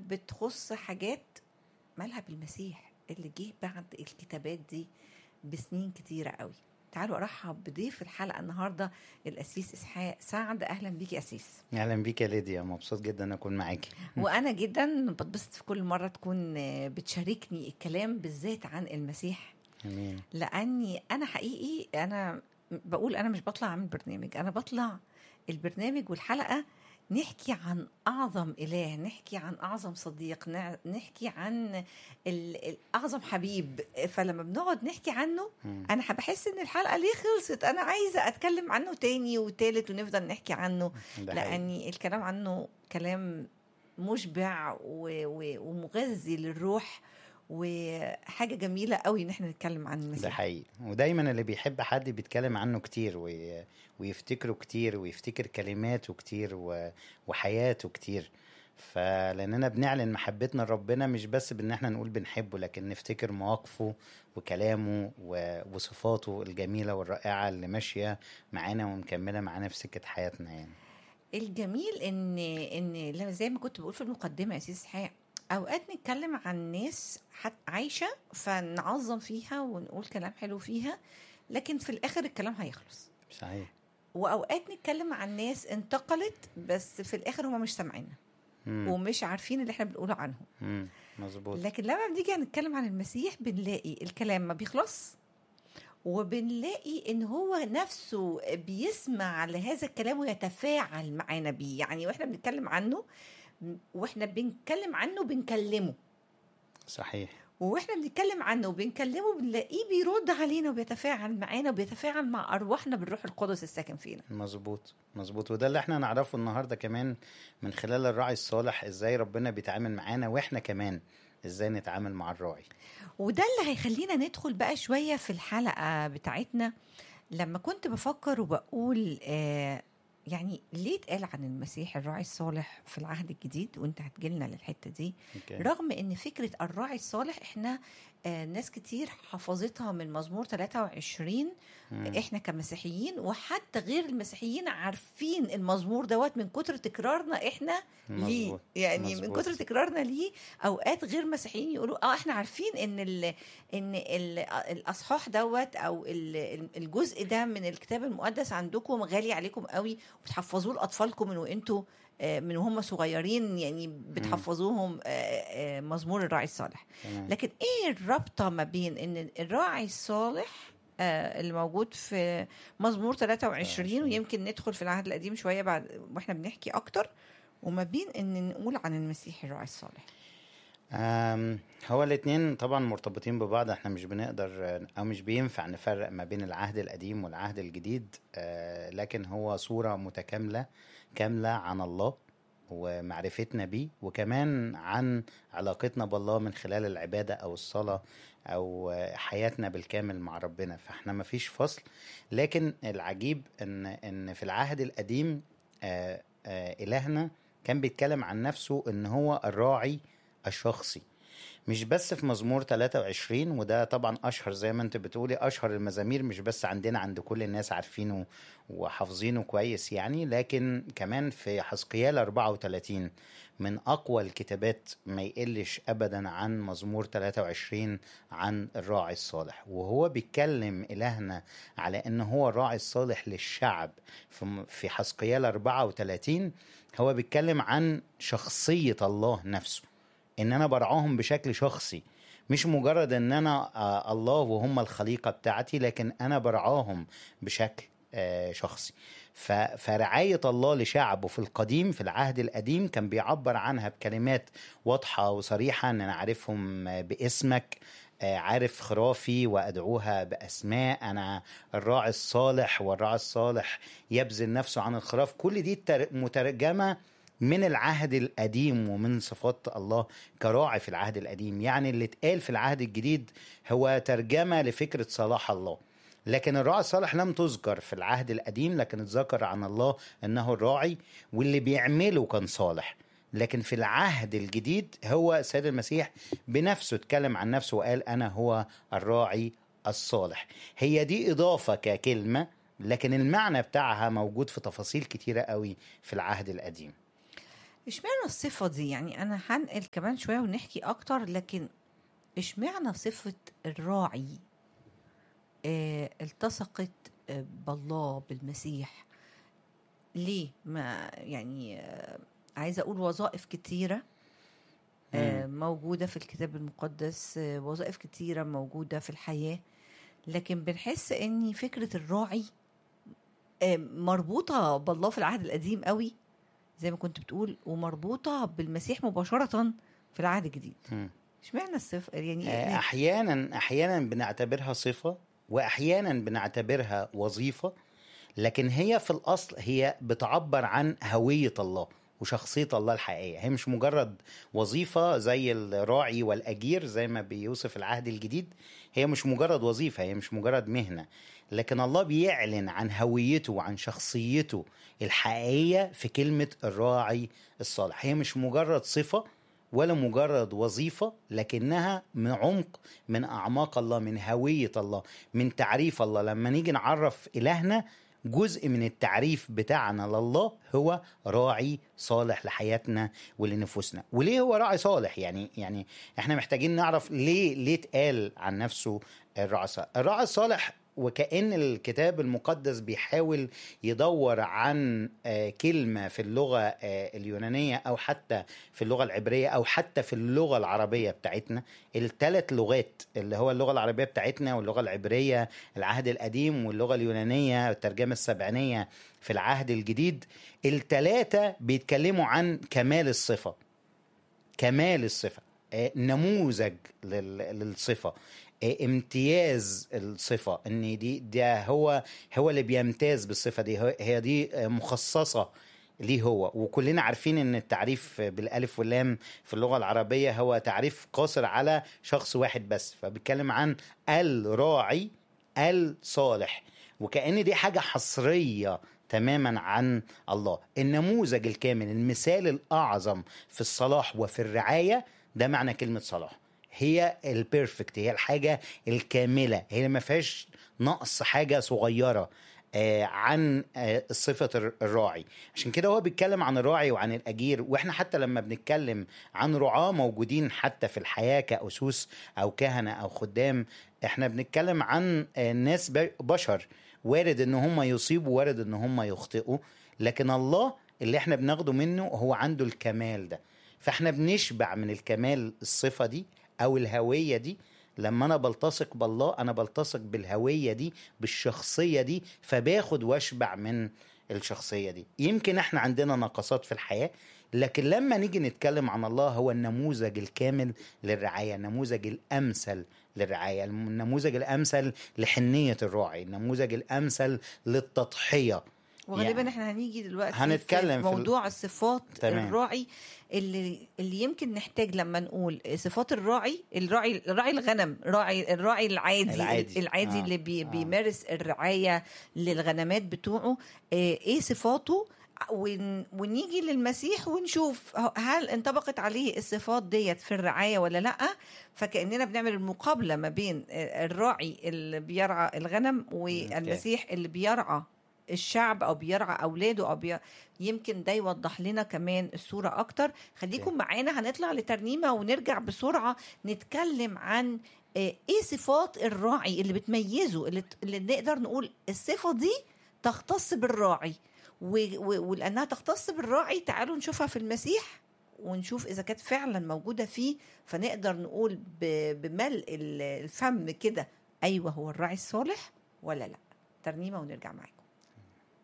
بتخص حاجات مالها بالمسيح اللي جه بعد الكتابات دي بسنين كتيرة قوي. تعالوا ارحب بضيف الحلقة النهاردة القسيس إسحاق سعد. اهلا بيك يا قسيس. اهلا بيك يا ليديا، مبسوط جدا ان اكون معاكي. وانا جدا بتبسط في كل مرة تكون بتشاركني الكلام بالذات عن المسيح. امين. لاني انا حقيقي انا بقول انا مش بطلع اعمل برنامج، انا بطلع البرنامج والحلقة نحكي عن أعظم إله، نحكي عن أعظم صديق، نحكي عن أعظم حبيب. فلما بنقعد نحكي عنه أنا بحس إن الحلقة ليه خلصت، أنا عايزة أتكلم عنه تاني وتالت ونفضل نحكي عنه، لأني الكلام عنه كلام مشبع ومغذي للروح، وحاجة جميلة قوي ان احنا نتكلم عن المسيح. ده حقيقي، ودايما اللي بيحب حد بيتكلم عنه كتير ويفتكره كتير ويفتكر كلماته كتير وحياته كتير. فلاننا بنعلن محبتنا لربنا مش بس بان احنا نقول بنحبه، لكن نفتكر مواقفه وكلامه وصفاته الجميلة والرائعة اللي ماشية معانا ومكملة معانا في سكة حياتنا. يعني الجميل ان زي ما كنت بقول في المقدمة يا سيس حاجة، اوقات نتكلم عن ناس عايشة فنعظم فيها ونقول كلام حلو فيها، لكن في الاخر الكلام هيخلص. صحيح. واوقات نتكلم عن ناس انتقلت بس في الاخر هم مش سامعيننا ومش عارفين اللي احنا بنقوله عنهم. مظبوط. لكن لما بنيجي نتكلم عن المسيح بنلاقي الكلام ما بيخلص، وبنلاقي ان هو نفسه بيسمع لهذا الكلام ويتفاعل معانا بيه. يعني واحنا بنتكلم عنه بنكلمه. صحيح. واحنا بنتكلم عنه وبنكلمه بنلاقيه بيرد علينا وبيتفاعل معانا وبيتفاعل مع ارواحنا بالروح القدس الساكن فينا. مظبوط. وده اللي احنا نعرفه النهارده كمان من خلال الراعي الصالح، ازاي ربنا بيتعامل معانا واحنا كمان ازاي نتعامل مع الراعي. وده اللي هيخلينا ندخل بقى شوية في الحلقة بتاعتنا. لما كنت بفكر وبقول يعني ليه اتقال عن المسيح الراعي الصالح في العهد الجديد، وانت هتجيلنا للحتة دي. رغم ان فكرة الراعي الصالح احنا ناس كتير حفظتها من مزمور 23. احنا كمسيحيين وحتى غير المسيحيين عارفين المزمور دوت من كتر تكرارنا احنا ليه. يعني من كتر تكرارنا ليه اوقات غير مسيحيين يقولوا احنا عارفين ان الاصحاح دوت او الجزء ده من الكتاب المقدس عندكم غالي عليكم قوي، وبتحفظوه لاطفالكم من وانتوا من وهم صغيرين، يعني بتحفظوهم مزمور الراعي الصالح. لكن ايه الرابطه ما بين ان الراعي الصالح اللي موجود في مزمور 23 ويمكن ندخل في العهد القديم شويه بعد واحنا بنحكي اكتر، وما بين ان نقول عن المسيح الراعي الصالح؟ هو الاثنين طبعا مرتبطين ببعض. احنا مش بنقدر او مش بينفع نفرق ما بين العهد القديم والعهد الجديد، لكن هو صورة متكاملة كاملة عن الله ومعرفتنا بيه، وكمان عن علاقتنا بالله من خلال العبادة او الصلاة او حياتنا بالكامل مع ربنا. فاحنا ما فيش فصل. لكن العجيب ان في العهد القديم إلهنا كان بيتكلم عن نفسه ان هو الراعي الشخصي، مش بس في مزمور 23، وده طبعا أشهر زي ما انت بتقولي أشهر المزامير، مش بس عندنا، عند كل الناس عارفينه وحافظينه كويس يعني، لكن كمان في حزقيال 34 من أقوى الكتابات ما يقلش أبدا عن مزمور 23 عن الراعي الصالح. وهو بيتكلم إلهنا على أنه هو الراعي الصالح للشعب. في حزقيال 34 هو بيتكلم عن شخصية الله نفسه، ان انا برعاهم بشكل شخصي، مش مجرد ان انا الله وهم الخليقة بتاعتي، لكن انا برعاهم بشكل شخصي. فرعاية الله لشعبه في القديم، في العهد القديم، كان بيعبر عنها بكلمات واضحة وصريحة، ان انا عارفهم باسمك، عارف خرافي وأدعوها بأسماء، أنا الراعي الصالح والراعي الصالح يبذل نفسه عن الخراف. كل دي مترجمة من العهد القديم ومن صفات الله كراعي في العهد القديم. يعني اللي اتقال في العهد الجديد هو ترجمة لفكرة صلاح الله، لكن الراعي الصالح لم تذكر في العهد القديم، لكن اتذكر عن الله أنه الراعي واللي بيعمله كان صالح. لكن في العهد الجديد هو السيد المسيح بنفسه اتكلم عن نفسه وقال أنا هو الراعي الصالح. هي دي إضافة اشمعنى الصفة دي؟ يعني أنا هنقل كمان شوية ونحكي أكتر، لكن اشمعنى صفة الراعي التصقت بالله بالمسيح؟ ليه؟ ما يعني عايزة أقول وظائف كتيرة موجودة في الكتاب المقدس، وظائف كتيرة موجودة في الحياة، لكن بنحس ان فكرة الراعي مربوطة بالله في العهد القديم قوي زي ما كنت بتقول، ومربوطة بالمسيح مباشرة في العهد الجديد. اشمعنى الصفة يعني؟ احيانا بنعتبرها صفة، واحيانا بنعتبرها وظيفة، لكن هي في الاصل هي بتعبر عن هوية الله وشخصية الله الحقيقية. هي مش مجرد وظيفة زي الراعي والأجير زي ما بيوصف العهد الجديد. هي مش مجرد وظيفة، هي مش مجرد مهنة، لكن الله بيعلن عن هويته وعن شخصيته الحقيقية في كلمة الراعي الصالح. هي مش مجرد صفة ولا مجرد وظيفة، لكنها من عمق من أعماق الله، من هوية الله، من تعريف الله. لما نيجي نعرف إلهنا، جزء من التعريف بتاعنا لله هو راعي صالح لحياتنا ولنفوسنا. وليه هو راعي صالح؟ يعني احنا محتاجين نعرف ليه اتقال عن نفسه الراعي الصالح. الراعي الصالح، وكأن الكتاب المقدس بيحاول يدور عن كلمة في اللغة اليونانية أو حتى في اللغة العبرية أو حتى في اللغة العربية بتاعتنا. الثلاث لغات اللي هو اللغة العربية بتاعتنا واللغة العبرية العهد القديم واللغة اليونانية الترجمة السبعينية في العهد الجديد، الثلاثة بيتكلموا عن كمال الصفة. كمال الصفة، نموذج للصفة، امتياز الصفة، ان ده هو اللي بيمتاز بالصفة دي، هي دي مخصصة ليه هو. وكلنا عارفين ان التعريف بالالف واللام في اللغة العربية هو تعريف قاصر على شخص واحد بس، فبيتكلم عن الراعي الصالح، وكأن دي حاجة حصرية تماما عن الله. النموذج الكامل، المثال الأعظم في الصلاح وفي الرعاية، ده معنى كلمة صلاح. هي البيرفكت، هي الحاجة الكاملة، هي ما فيهاش نقص حاجة صغيرة عن صفة الراعي. عشان كده هو بيتكلم عن الراعي وعن الأجير. وإحنا حتى لما بنتكلم عن رعاة موجودين حتى في الحياة كأسوس أو كهنة أو خدام، إحنا بنتكلم عن ناس بشر، وارد إن هم يصيبوا، وارد إن هم يخطئوا، لكن الله اللي إحنا بناخده منه هو عنده الكمال ده. فإحنا بنشبع من الكمال الصفة دي أو الهوية دي. لما أنا بلتصق بالله، أنا بلتصق بالهوية دي، بالشخصية دي، فباخد واشبع من الشخصية دي. يمكن احنا عندنا نقصات في الحياة، لكن لما نيجي نتكلم عن الله، هو النموذج الكامل للرعاية، النموذج الأمثل للرعاية، النموذج الأمثل لحنية الراعي، النموذج الأمثل للتضحية. وغالبا يعني احنا هنيجي دلوقتي هنتكلم في موضوع الصفات. تمام. الراعي اللي يمكن نحتاج لما نقول صفات الراعي الغنم، الراعي العادي اللي بيمارس الرعاية للغنمات بتوعه، ايه صفاته، ونيجي للمسيح ونشوف هل انطبقت عليه الصفات ديت في الرعاية ولا لا. فكأننا بنعمل المقابلة ما بين الراعي اللي بيرعى الغنم والمسيح اللي بيرعى الشعب او بيرعى اولاده يمكن ده يوضح لنا كمان الصورة اكتر. خليكم معانا، هنطلع لترنيمة ونرجع بسرعة نتكلم عن ايه صفات الراعي اللي بتميزه، اللي نقدر نقول الصفة دي تختص بالراعي، ولانها تختص بالراعي تعالوا نشوفها في المسيح ونشوف اذا كانت فعلا موجودة فيه، فنقدر نقول بملء الفم كده ايوه هو الراعي الصالح ولا لا. ترنيمة ونرجع معاكم.